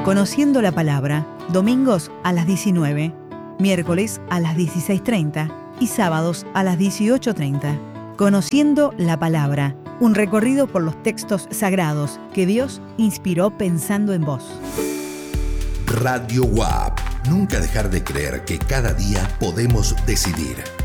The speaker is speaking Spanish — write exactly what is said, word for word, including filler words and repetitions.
Conociendo la Palabra, domingos a las diecinueve, miércoles a las dieciséis treinta y sábados a las dieciocho treinta. Conociendo la Palabra, un recorrido por los textos sagrados que Dios inspiró pensando en vos. Radio W A P. Nunca dejar de creer que cada día podemos decidir.